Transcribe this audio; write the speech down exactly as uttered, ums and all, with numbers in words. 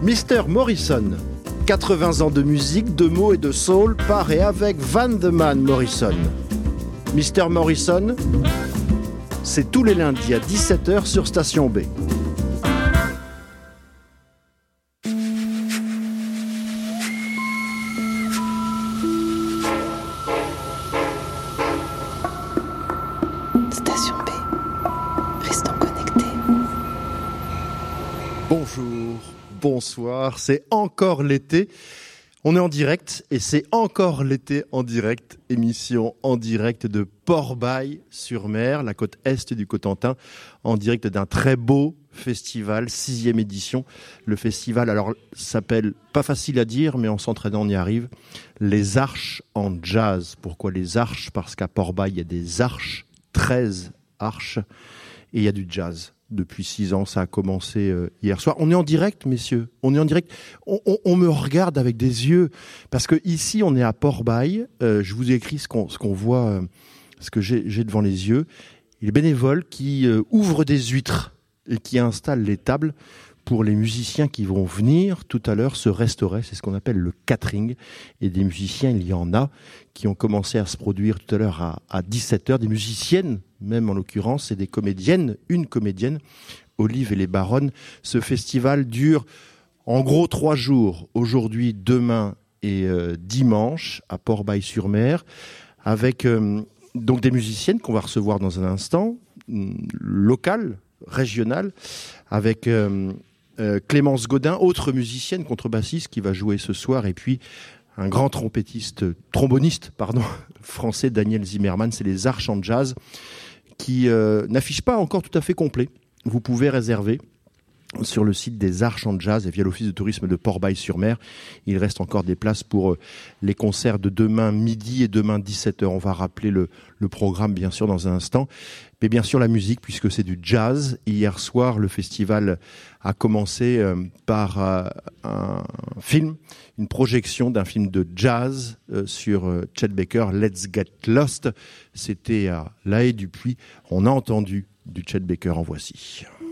mister Morrison, quatre-vingts ans de musique, de mots et de soul, par et avec Van the Man Morrison. mister Morrison, c'est tous les lundis à dix-sept heures sur Station B. Station B. Restons connectés. Bonjour, bonsoir, c'est encore l'été. On est en direct et c'est encore l'été en direct, émission en direct de Port-Bail-sur-Mer, la côte est du Cotentin, en direct d'un très beau festival, sixième édition. Le festival, alors, s'appelle, pas facile à dire, mais en s'entraînant, on y arrive, les Arches en jazz. Pourquoi les Arches ? Parce qu'à Port-Bail, il y a des arches, treize arches, et il y a du jazz. Depuis six ans, ça a commencé euh, hier soir. On est en direct, messieurs. On est en direct. On, on, on me regarde avec des yeux parce que ici, on est à Port-Bail. Euh, je vous ai écrit ce qu'on, ce qu'on voit, euh, ce que j'ai, j'ai devant les yeux. Il y a des bénévoles qui euh, ouvrent des huîtres et qui installent les tables pour les musiciens qui vont venir tout à l'heure se restaurer. C'est ce qu'on appelle le catering. Et des musiciens, il y en a qui ont commencé à se produire tout à l'heure à, à dix-sept heures. Des musiciennes, même en l'occurrence, et des comédiennes, une comédienne, Olive et les Baronnes. Ce festival dure en gros trois jours. Aujourd'hui, demain et euh, dimanche à Port-Bail-sur-Mer, avec euh, donc des musiciennes qu'on va recevoir dans un instant, locales, régionales, avec euh, euh, Clémence Godin, autre musicienne contrebassiste qui va jouer ce soir, et puis un grand trompettiste, tromboniste, pardon, français, Daniel Zimmermann. C'est les Arches en jazz qui euh, n'affichent pas encore tout à fait complet. Vous pouvez réserver sur le site des Arches en jazz et via l'office de tourisme de Port-Bail-sur-Mer. Il reste encore des places pour euh, les concerts de demain midi et demain dix-sept heures. On va rappeler le, le programme bien sûr dans un instant. Mais bien sûr la musique puisque c'est du jazz. Hier soir, le festival a commencé euh, par euh, un film, une projection d'un film de jazz euh, sur euh, Chet Baker, Let's Get Lost. C'était à La Haye-du-Puy. On a entendu du Chet Baker, en voici.